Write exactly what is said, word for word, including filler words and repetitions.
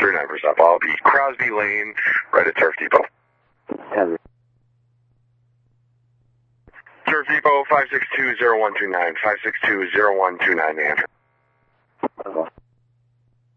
thirty-nine for stop. I'll be Crosby Lane, right at Turf Depot. Yeah. Turf Depot, five six two zero one two nine, five six two zero one two nine, Andrew. Okay.